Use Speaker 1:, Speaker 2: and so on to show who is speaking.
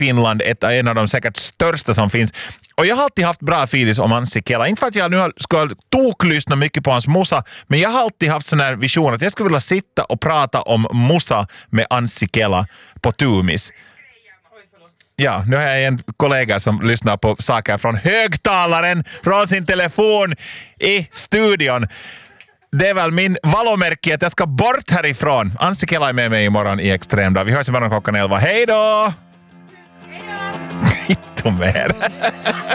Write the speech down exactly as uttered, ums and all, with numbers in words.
Speaker 1: Finland, ett, en av de säkert största som finns. Och jag har alltid haft bra feelings om Anssi Kela. Inte för att jag nu ska toklyssna mycket på hans musa, men jag har alltid haft sån här vision att jag skulle vilja sitta och prata om musa med Anssi Kela på Tumis. Ja, nu har jag en kollega som lyssnar på saker från högtalaren från sin telefon i studion. Det är väl min valomärke att jag ska bort härifrån. Anssi Kela är med mig imorgon i Extremdag. Vi hörs imorgon klockan elva. Hej då! Hej då! Inte mer.